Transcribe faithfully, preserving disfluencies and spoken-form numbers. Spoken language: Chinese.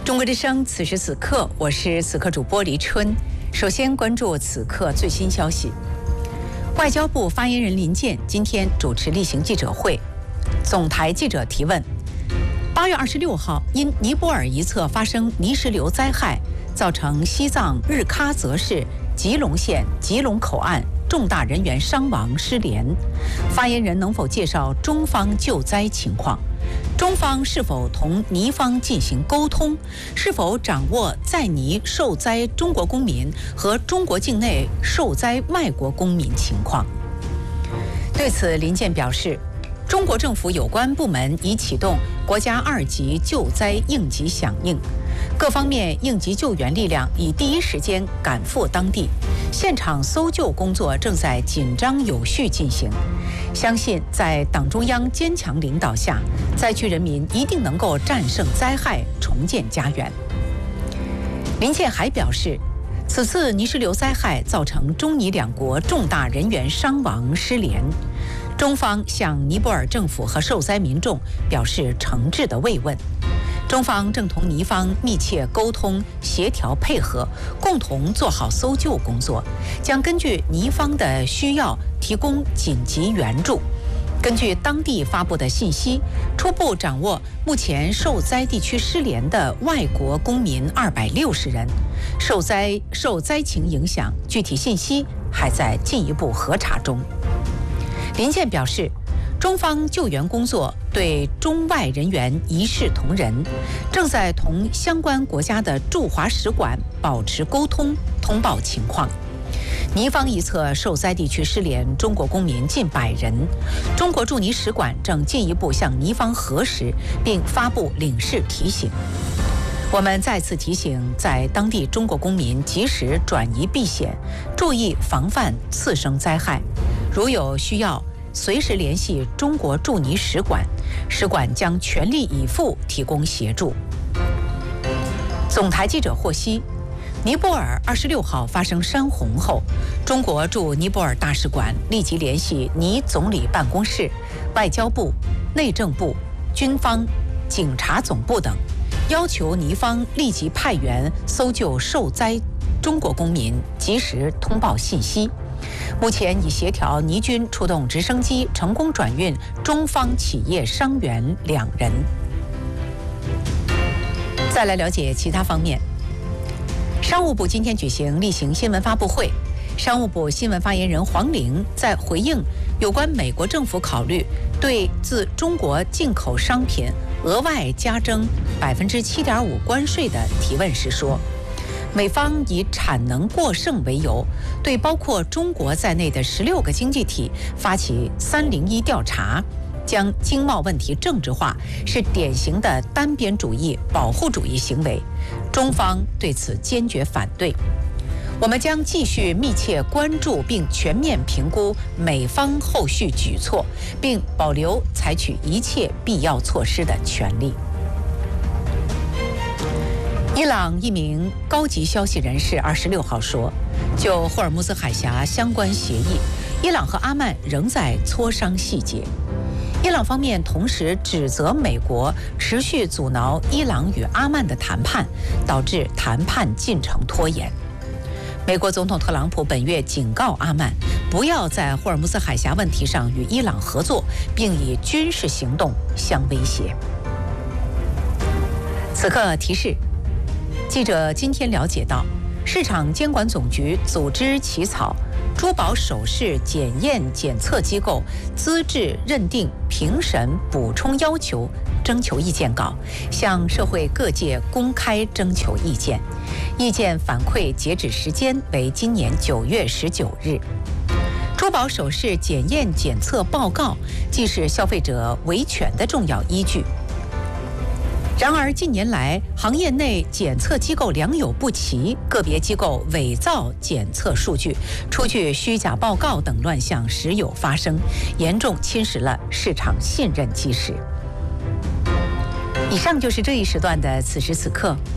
中国之声，此时此刻，我是此刻主播黎春。首先关注此刻最新消息。外交部发言人林健今天主持例行记者会，总台记者提问：八月二十六号，因尼泊尔一侧发生泥石流灾害，造成西藏日喀则市吉隆县吉隆口岸重大人员伤亡失联，发言人能否介绍中方救灾情况？中方是否同尼方进行沟通？是否掌握在尼受灾中国公民和中国境内受灾外国公民情况？对此，林健表示，中国政府有关部门已启动国家二级救灾应急响应，各方面应急救援力量已第一时间赶赴当地，现场搜救工作正在紧张有序进行。相信在党中央坚强领导下，灾区人民一定能够战胜灾害，重建家园。林健还表示，此次泥石流灾害造成中尼两国重大人员伤亡失联，中方向尼泊尔政府和受灾民众表示诚挚的慰问。中方正同尼方密切沟通、协调配合，共同做好搜救工作，将根据尼方的需要提供紧急援助。根据当地发布的信息，初步掌握目前受灾地区失联的外国公民二百六十人，受灾受灾情影响，具体信息还在进一步核查中。林健表示，中方救援工作对中外人员一视同仁，正在同相关国家的驻华使馆保持沟通，通报情况。尼方一侧受灾地区失联中国公民近百人，中国驻尼使馆正进一步向尼方核实，并发布领事提醒。我们再次提醒在当地中国公民及时转移避险，注意防范次生灾害。如有需要，随时联系中国驻尼使馆，使馆将全力以赴提供协助。总台记者获悉，尼泊尔二十六号发生山洪后，中国驻尼泊尔大使馆立即联系尼总理办公室、外交部、内政部、军方、警察总部等，要求尼方立即派员搜救受灾中国公民，及时通报信息。目前已协调尼军出动直升机，成功转运中方企业伤员两人。再来了解其他方面。商务部今天举行例行新闻发布会，商务部新闻发言人黄玲在回应有关美国政府考虑对自中国进口商品额外加征百分之七点五关税的提问时说，美方以产能过剩为由，对包括中国在内的十六个经济体发起三零一调查，将经贸问题政治化，是典型的单边主义、保护主义行为。中方对此坚决反对。我们将继续密切关注并全面评估美方后续举措，并保留采取一切必要措施的权利。伊朗一名高级消息人士二十六号说，就霍尔木兹海峡相关协议，伊朗和阿曼仍在磋商细节。伊朗方面同时指责美国持续阻挠伊朗与阿曼的谈判，导致谈判进程拖延。美国总统特朗普本月警告阿曼，不要在霍尔木兹海峡问题上与伊朗合作，并以军事行动相威胁。此刻提示，记者今天了解到，市场监管总局组织起草珠宝首饰检验检测机构资质认定评审补充要求征求意见稿，向社会各界公开征求意见。意见反馈截止时间为今年九月十九日。珠宝首饰检验检测报告既是消费者维权的重要依据。然而，近年来行业内检测机构良莠不齐，个别机构伪造检测数据、出具虚假报告等乱象时有发生，严重侵蚀了市场信任基石。以上就是这一时段的此时此刻，